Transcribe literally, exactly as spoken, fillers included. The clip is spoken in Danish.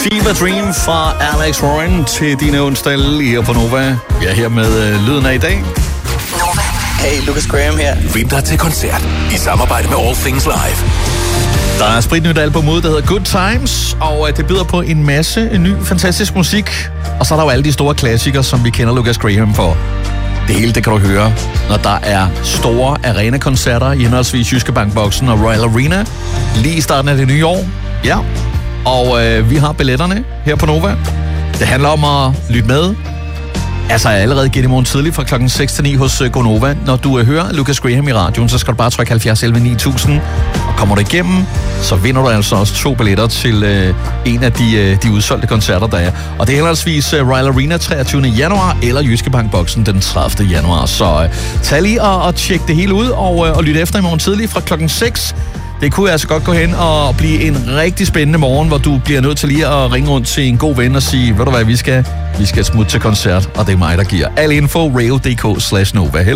Fever Dream fra Alex Warren til dine onsdag her på Nova. Vi er her med øh, lyden af i dag. Nova. Hey, Lucas Graham her. Vinter til koncert i samarbejde med All Things Live. Der er et spritnyt album ude, der hedder Good Times, og øh, det byder på en masse en ny, fantastisk musik. Og så er der jo alle de store klassikere, som vi kender Lucas Graham for. Det hele, det kan du høre, når der er store arena-koncerter i henholdsvis Jyske Bank-boksen og Royal Arena lige i starten af det nye år. Ja, og øh, vi har billetterne her på Nova. Det handler om at lytte med. Altså allerede igen i morgen tidlig fra klokken seks til ni hos uh, Gonova. Når du uh, hører Lucas Graham i radioen, så skal du bare trykke halvfjerds elleve ni tusind. Og kommer du igennem, så vinder du altså også to billetter til uh, en af de, uh, de udsolgte koncerter, der er. Og det er henholdsvis uh, Royal Arena treogtyvende januar eller Jyske Bank-boksen den tredivte januar. Så uh, tag lige og, og tjek det hele ud og, uh, og lyt efter i morgen tidlig fra klokken seks. Det kunne altså godt gå hen og blive en rigtig spændende morgen, hvor du bliver nødt til lige at ringe rundt til en god ven og sige, ved du hvad, vi skal, vi skal smutte til koncert, og det er mig, der giver al info, radio punktum d k slash nova.